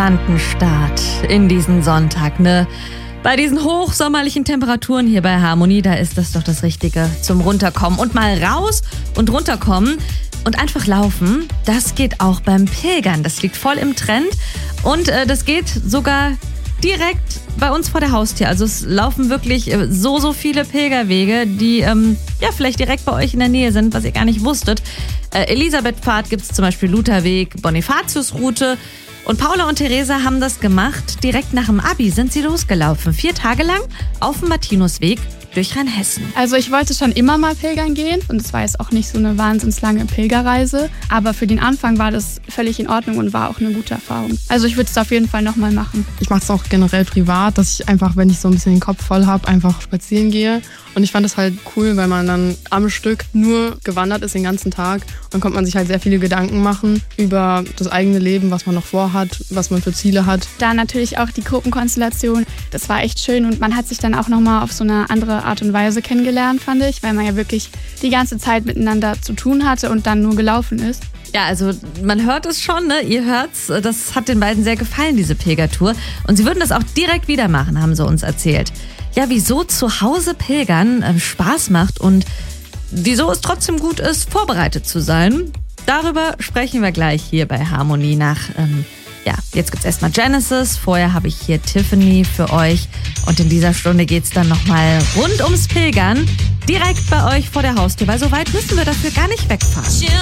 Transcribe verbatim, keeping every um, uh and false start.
entspannten Start in diesen Sonntag, ne? Bei diesen hochsommerlichen Temperaturen hier bei Harmonie, da ist das doch das Richtige zum Runterkommen. Und mal raus und runterkommen und einfach laufen, das geht auch beim Pilgern. Das liegt voll im Trend und äh, das geht sogar direkt bei uns vor der Haustür. Also es laufen wirklich so, so viele Pilgerwege, die ähm, ja vielleicht direkt bei euch in der Nähe sind, was ihr gar nicht wusstet. Äh, Elisabethpfad gibt es zum Beispiel, Lutherweg, Bonifatiusroute. Und Paula und Theresa haben das gemacht. Direkt nach dem Abi sind sie losgelaufen. Vier Tage lang auf dem Martinusweg durch Rheinhessen. Also ich wollte schon immer mal pilgern gehen und es war jetzt auch nicht so eine wahnsinns lange Pilgerreise. Aber für den Anfang war das völlig in Ordnung und war auch eine gute Erfahrung. Also ich würde es auf jeden Fall nochmal machen. Ich mache es auch generell privat, dass ich einfach, wenn ich so ein bisschen den Kopf voll habe, einfach spazieren gehe. Und ich fand das halt cool, weil man dann am Stück nur gewandert ist den ganzen Tag. Und dann konnte man sich halt sehr viele Gedanken machen über das eigene Leben, was man noch vorhat, was man für Ziele hat. Da natürlich auch die Gruppenkonstellation. Das war echt schön und man hat sich dann auch nochmal auf so eine andere Art und Weise kennengelernt, fand ich, weil man ja wirklich die ganze Zeit miteinander zu tun hatte und dann nur gelaufen ist. Ja, also man hört es schon, ne? Ihr hört's. Das hat den beiden sehr gefallen, diese Pilgertour. Und sie würden das auch direkt wieder machen, haben sie uns erzählt. Ja, wieso zu Hause pilgern äh, Spaß macht und wieso es trotzdem gut ist, vorbereitet zu sein. Darüber sprechen wir gleich hier bei Harmonie nach. Ähm, ja, jetzt gibt's erstmal Genesis. Vorher habe ich hier Tiffany für euch. Und in dieser Stunde geht's dann nochmal rund ums Pilgern. Direkt bei euch vor der Haustür, weil so weit müssen wir dafür gar nicht wegfahren.